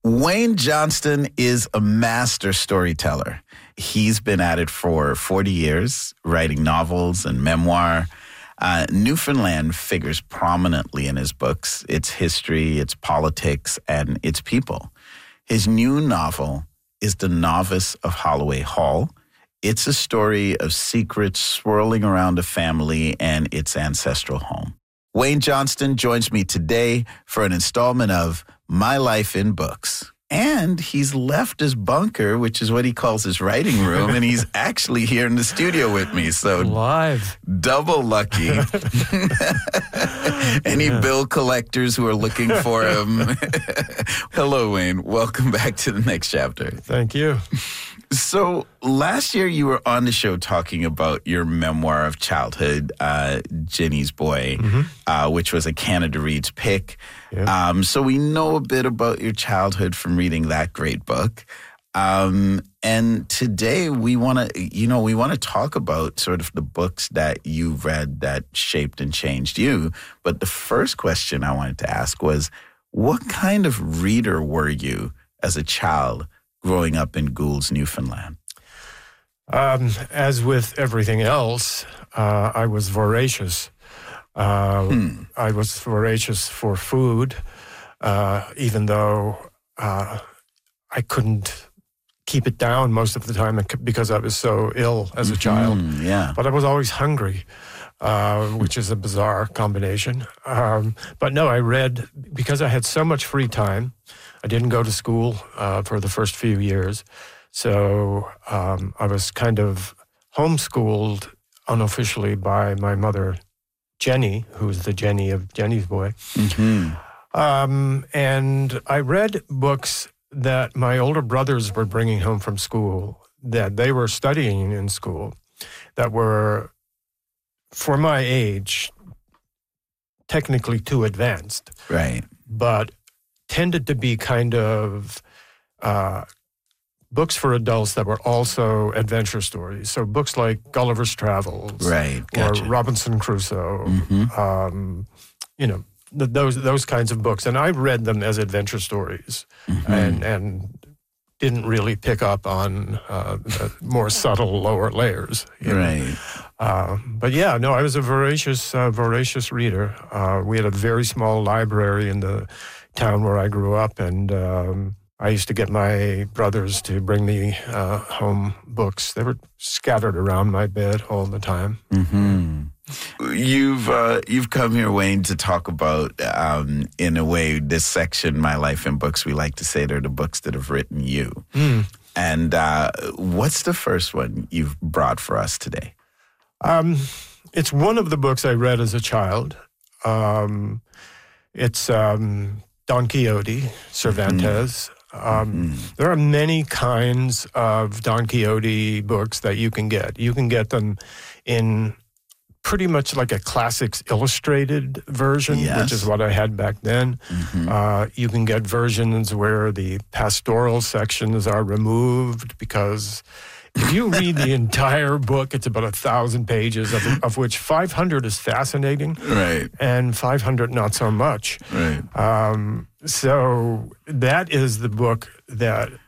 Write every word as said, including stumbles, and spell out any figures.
Wayne Johnston is a master storyteller. He's been at it for forty years, writing novels and memoir. Uh, Newfoundland figures prominently in his books, its history, its politics, and its people. His new novel is The Novice of Holloway Hall. It's a story of secrets swirling around a family and its ancestral home. Wayne Johnston joins me today for an installment of My Life in Books. And he's left his bunker, which is what he calls his writing room, and he's actually here in the studio with me. So live, double lucky. Any yeah. bill collectors who are looking for him? Hello, Wayne. Welcome back to the next chapter. Thank you. So last year you were on the show talking about your memoir of childhood, uh, Ginny's Boy, mm-hmm. uh, which was a Canada Reads pick. Yeah. Um, so we know a bit about your childhood from reading that great book. Um, and today we want to, you know, we want to talk about sort of the books that you read that shaped and changed you. But the first question I wanted to ask was, what kind of reader were you as a child growing up in Goulds, Newfoundland? Um, as with everything else, uh, I was voracious. Uh, hmm. I was voracious for food, uh, even though uh, I couldn't keep it down most of the time because I was so ill as a mm-hmm. child. Yeah. But I was always hungry, uh, which is a bizarre combination. Um, but no, I read because I had so much free time. I didn't go to school uh, for the first few years, so um, I was kind of homeschooled unofficially by my mother, Jenny, who's the Jenny of Jenny's Boy. Mm-hmm. Um, and I read books that my older brothers were bringing home from school, that they were studying in school, that were, for my age, technically too advanced. Right. But tended to be kind of uh, books for adults that were also adventure stories. So books like Gulliver's Travels, right, gotcha. Or Robinson Crusoe, mm-hmm. um, you know, th- those those kinds of books. And I read them as adventure stories, mm-hmm. and and didn't really pick up on uh, the more subtle lower layers. You know? Right. Uh, but yeah, no, I was a voracious uh, voracious reader. Uh, we had a very small library in the town where I grew up, and um, I used to get my brothers to bring me uh, home books. They were scattered around my bed all the time. Mm-hmm. You've uh, you've come here, Wayne, to talk about, um, in a way, this section, My Life in Books. We like to say they're the books that have written you. Mm. And uh, what's the first one you've brought for us today? Um, it's one of the books I read as a child. Um, it's um, Don Quixote, Cervantes. Mm-hmm. Um, mm-hmm. There are many kinds of Don Quixote books that you can get. You can get them in pretty much like a classics illustrated version, yes. which is what I had back then. Mm-hmm. Uh, you can get versions where the pastoral sections are removed because if you read the entire book, it's about a thousand pages, of, of which five hundred is fascinating, right, and five hundred not so much. Right. Um, so that is the book that